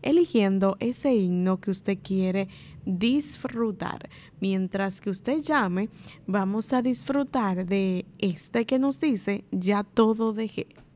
eligiendo ese himno que usted quiere disfrutar. Mientras que usted llame, vamos a disfrutar de este que nos dice, ya todo dejé.